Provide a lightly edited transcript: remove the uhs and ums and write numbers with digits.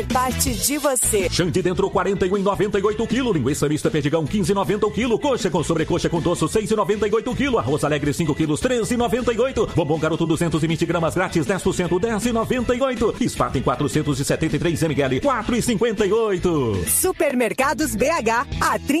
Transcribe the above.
Parte de você. Xande dentro 41,98 kg. Linguiça mista Perdigão 15,90 o quilo. Coxa com sobrecoxa com doço 6,98 kg. Arroz Alegre 5 kg 13,98. Bombom Garoto 220 gramas grátis 10% 10,98. Spaten 473 ml 4,58. Supermercados BH, há 30